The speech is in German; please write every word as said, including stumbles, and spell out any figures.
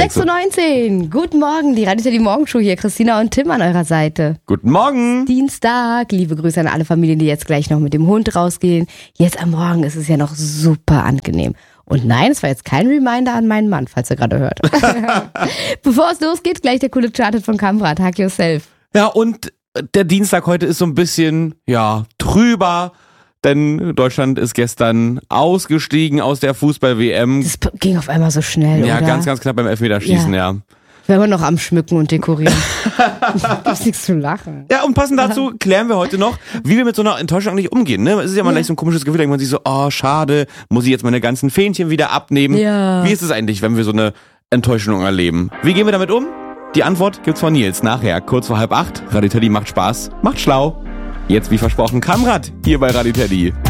sechs Uhr neunzehn. Guten Morgen, die Radio Teddy Morgenshow hier. Christina und Tim an eurer Seite. Guten Morgen. Dienstag. Liebe Grüße an alle Familien, die jetzt gleich noch mit dem Hund rausgehen. Jetzt am Morgen ist es ja noch super angenehm. Und nein, es war jetzt kein Reminder an meinen Mann, falls ihr gerade hört. Bevor es losgeht, gleich der coole Charted von Kamprad. Hack yourself. Ja, und der Dienstag heute ist so ein bisschen, ja, trüber. Denn Deutschland ist gestern ausgestiegen aus der Fußball-W M. Das ging auf einmal so schnell, Ja, oder? ganz, ganz knapp beim Elfmeterschießen, ja. ja. Wir waren noch am Schmücken und Dekorieren. Gibt's nichts zu lachen. Ja, und passend dazu klären wir heute noch, wie wir mit so einer Enttäuschung eigentlich umgehen. Ne? Es ist ja mal ja. gleich so ein komisches Gefühl, da denkt man sich so, oh, schade, muss ich jetzt meine ganzen Fähnchen wieder abnehmen? Ja. Wie ist es eigentlich, wenn wir so eine Enttäuschung erleben? Wie gehen wir damit um? Die Antwort gibt's von Nils nachher, kurz vor halb acht. Radio Teddy macht Spaß, macht schlau. Jetzt wie versprochen Kamprad hier bei Radio Teddy.